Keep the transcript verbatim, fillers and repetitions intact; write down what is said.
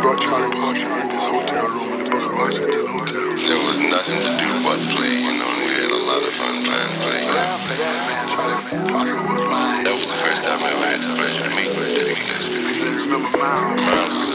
brought Charlie Parker in this hotel room in the Booker Washington Hotel. There was nothing to do but play, you know, and we had a lot of fun playing play. But after that, man, Charlie Parker was mine. That was the first time I ever had the pleasure to meet Dizzy Gillespie. I can remember Miles. Miles was